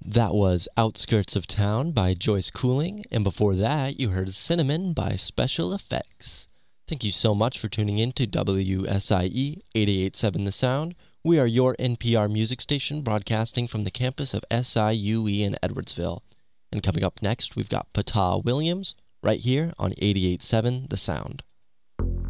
That was Outskirts of Town by Joyce Cooling, and before that, you heard Cinnamon by Special Effects. Thank you so much for tuning in to WSIE 88.7 The Sound. We are your NPR music station broadcasting from the campus of SIUE in Edwardsville. And coming up next, we've got Patah Williams right here on 88.7 The Sound.